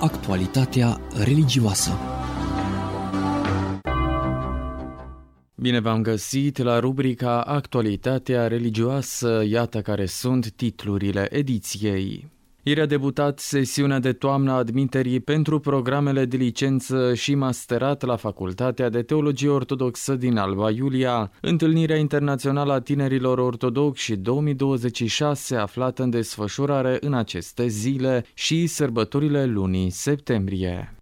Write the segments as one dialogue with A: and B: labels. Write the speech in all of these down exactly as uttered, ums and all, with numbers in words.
A: Actualitatea religioasă. Bine v-am găsit la rubrica Actualitatea religioasă, iată care sunt titlurile ediției. Ieri a debutat sesiunea de toamnă a admiterii pentru programele de licență și masterat la Facultatea de Teologie Ortodoxă din Alba Iulia. Întâlnirea internațională a tinerilor ortodoxi două mii douăzeci și șase aflată în desfășurare în aceste zile și sărbătorile lunii septembrie.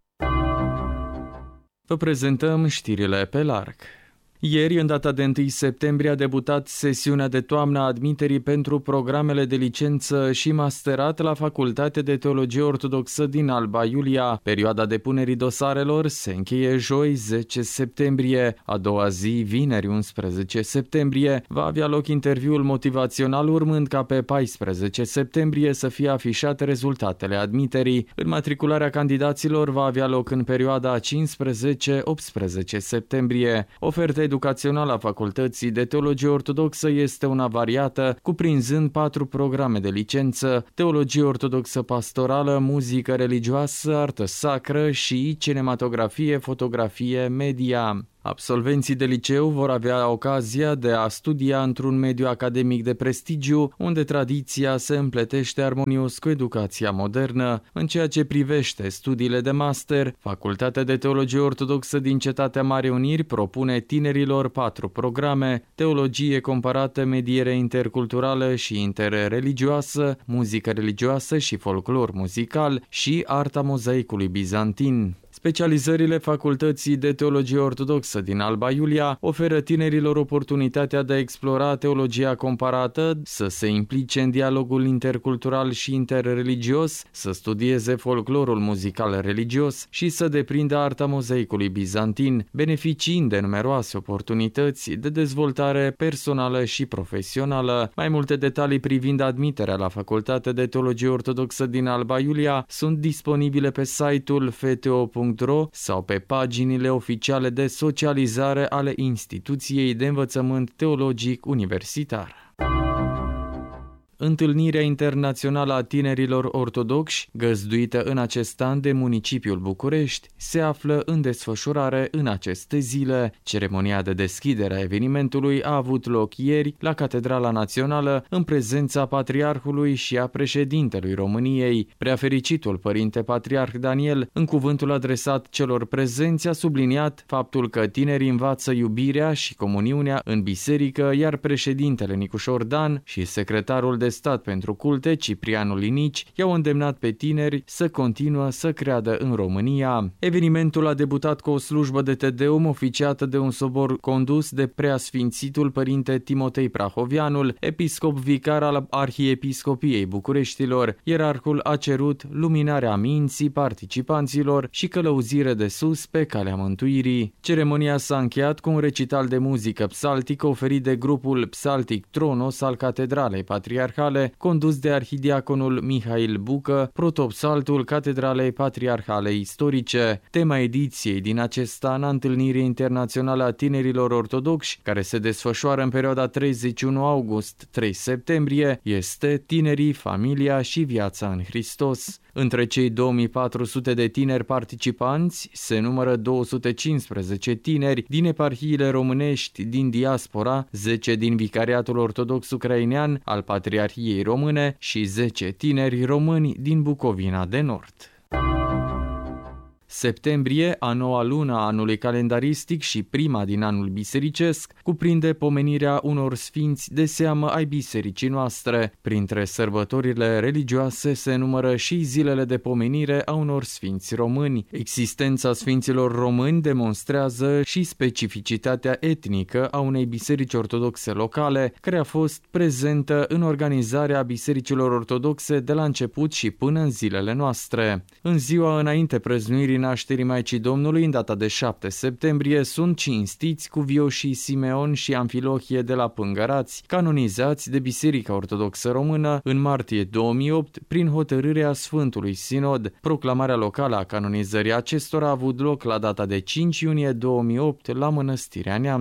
A: Vă prezentăm știrile pe larg. Ieri, în data de întâi septembrie, a debutat sesiunea de toamnă a admiterii pentru programele de licență și masterat la Facultatea de Teologie Ortodoxă din Alba Iulia. Perioada depunerii dosarelor se încheie joi zece septembrie. A doua zi, vineri unsprezece septembrie, va avea loc interviul motivațional, urmând ca pe paisprezece septembrie să fie afișate rezultatele admiterii. Înmatricularea candidaților va avea loc în perioada cincisprezece optsprezece septembrie. Oferta educațională a Facultății de Teologie Ortodoxă este una variată, cuprinzând patru programe de licență: Teologie Ortodoxă Pastorală, Muzică Religioasă, Artă Sacră și Cinematografie, Fotografie, Media. Absolvenții de liceu vor avea ocazia de a studia într-un mediu academic de prestigiu, unde tradiția se împletește armonios cu educația modernă. În ceea ce privește studiile de master, Facultatea de Teologie Ortodoxă din Cetatea Marii Uniri propune tinerilor patru programe: Teologie comparată, Mediere interculturală și interreligioasă, Muzică religioasă și folclor muzical și Arta mozaicului bizantin. Specializările Facultății de Teologie Ortodoxă din Alba Iulia oferă tinerilor oportunitatea de a explora teologia comparată, să se implice în dialogul intercultural și interreligios, să studieze folclorul muzical religios și să deprindă arta mozaicului bizantin, beneficiind de numeroase oportunități de dezvoltare personală și profesională. Mai multe detalii privind admiterea la Facultatea de Teologie Ortodoxă din Alba Iulia sunt disponibile pe site-ul f t o punct r o sau pe paginile oficiale de socializare ale Instituției de Învățământ Teologic Universitar. Întâlnirea internațională a tinerilor ortodoxi, găzduită în acest an de municipiul București, se află în desfășurare în aceste zile. Ceremonia de deschidere a evenimentului a avut loc ieri la Catedrala Națională, în prezența Patriarhului și a președintelui României. Preafericitul Părinte Patriarh Daniel, în cuvântul adresat celor prezenți, a subliniat faptul că tinerii învață iubirea și comuniunea în biserică, iar președintele Nicușor Dan și secretarul de stat pentru culte, Ciprianu Linici, i-au îndemnat pe tineri să continuă să creadă în România. Evenimentul a debutat cu o slujbă de Tedeum oficiată de un sobor condus de Preasfințitul Părinte Timotei Prahovianul, episcop vicar al Arhiepiscopiei Bucureștilor. Ierarhul a cerut luminarea minții participanților și călăuzire de sus pe calea mântuirii. Ceremonia s-a încheiat cu un recital de muzică psaltică oferit de grupul psaltic Tronos al Catedralei Patriarhale, condus de arhidiaconul Mihail Bucă, protopsaltul Catedralei Patriarhale Istorice. Tema ediției din acest an a Întâlnirii Internaționale a Tinerilor Ortodoxi, care se desfășoară în perioada treizeci și unu august - trei septembrie, este Tinerii, familia și viața în Hristos. Între cei două mii patru sute de tineri participanți se numără două sute cincisprezece tineri din eparhiile românești din diaspora, zece din Vicariatul Ortodox Ucrainean al Patriarhiei Române și zece tineri români din Bucovina de Nord. Septembrie, a noua lună a anului calendaristic și prima din anul bisericesc, cuprinde pomenirea unor sfinți de seamă ai bisericii noastre. Printre sărbătorile religioase se numără și zilele de pomenire a unor sfinți români. Existența sfinților români demonstrează și specificitatea etnică a unei biserici ortodoxe locale, care a fost prezentă în organizarea bisericilor ortodoxe de la început și până în zilele noastre. În ziua înainte prăznuirii nașterii Maicii Domnului, în data de șapte septembrie, sunt cinstiți cuvioșii Simeon și Amfilohie de la Pângărați, canonizați de Biserica Ortodoxă Română în martie două mii opt prin hotărârea Sfântului Sinod. Proclamarea locală a canonizării acestora a avut loc la data de cinci iunie două mii opt la Mănăstirea Neamț.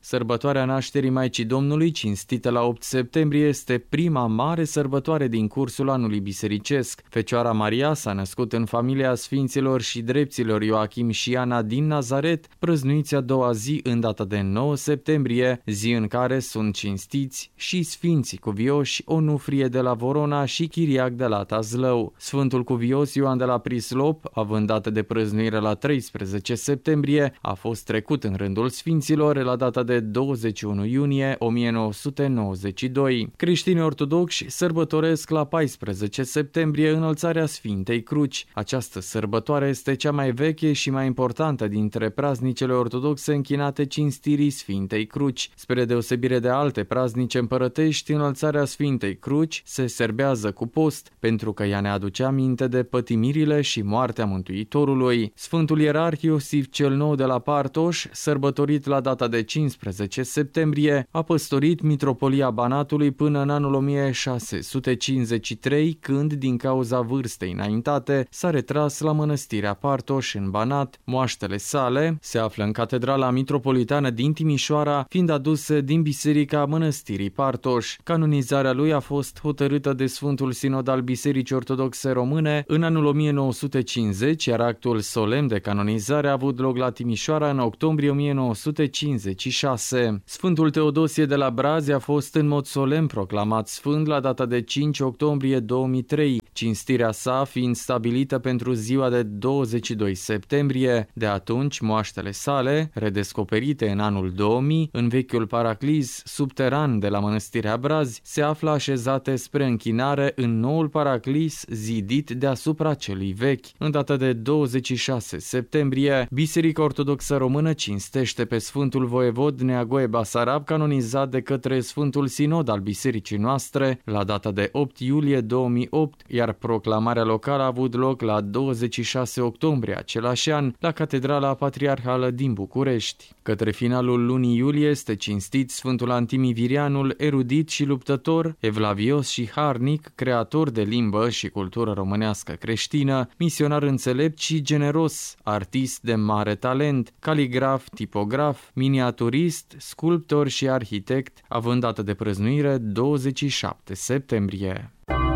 A: Sărbătoarea nașterii Maicii Domnului, cinstită la opt septembrie, este prima mare sărbătoare din cursul anului bisericesc. Fecioara Maria s-a născut în familia Sfinților și Drepților Ioachim și Ana din Nazaret, prăznuiți a doua zi în data de nouă septembrie, zi în care sunt cinstiți și Sfinții Cuvioși Onufrie de la Vorona și Chiriac de la Tazlău. Sfântul Cuvios Ioan de la Prislop, având dată de prăznuire la treisprezece septembrie, a fost trecut în rândul Sfinților la data de douăzeci și unu iunie o mie nouă sute nouăzeci și doi. Creștinii ortodoxi sărbătoresc la paisprezece septembrie înălțarea Sfintei Cruci. Această sărbătoare este cea mai veche și mai importantă dintre praznicele ortodoxe închinate cinstirii Sfintei Cruci. Spre deosebire de alte praznice împărătești, înălțarea Sfintei Cruci se serbează cu post, pentru că ea ne aduce aminte de pătimirile și moartea Mântuitorului. Sfântul Ierarh Iosif cel Nou de la Partoș, sărbătorit la data de cincisprezece septembrie, a păstorit mitropolia Banatului până în anul o mie șase sute cincizeci și trei, când, din cauza vârstei înaintate, s-a retras la mănăstirea Partoș în Banat. Moaștele sale se află în Catedrala Mitropolitană din Timișoara, fiind aduse din biserica mănăstirii Partoș. Canonizarea lui a fost hotărâtă de Sfântul Sinod al Bisericii Ortodoxe Române în anul o mie nouă sute cincizeci, iar actul solemn de canonizare a avut loc la Timișoara în octombrie o mie nouă sute cincizeci și șase. Sfântul Teodosie de la Brazi a fost în mod solemn proclamat sfânt la data de cinci octombrie două mii trei, cinstirea sa fiind stabilită pentru ziua de douăzeci și doi septembrie. De atunci, moaștele sale, redescoperite în anul două mii, în vechiul paraclis subteran de la mănăstirea Brazi, se află așezate spre închinare în noul paraclis zidit deasupra celui vechi. În data de douăzeci și șase septembrie, Biserica Ortodoxă Română cinstește pe Sfântul Voievod Neagoe Basarab, canonizat de către Sfântul Sinod al bisericii noastre la data de opt iulie două mii opt, iar proclamarea locală a avut loc la douăzeci și șase octombrie același an la Catedrala Patriarhală din București. Către finalul lunii iulie este cinstit Sfântul Antimii Virianul, erudit și luptător, evlavios și harnic, creator de limbă și cultură românească creștină, misionar înțelept și generos, artist de mare talent, caligraf, tipograf, miniaturist, sculptor și arhitect, având dată de prăznuire douăzeci și șapte septembrie.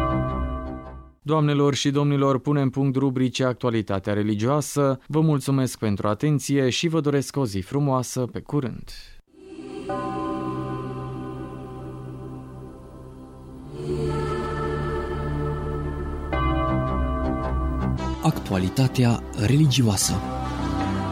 A: Doamnelor și domnilor, punem punct rubricii Actualitatea religioasă. Vă mulțumesc pentru atenție și vă doresc o zi frumoasă. Pe curând!
B: Actualitatea religioasă.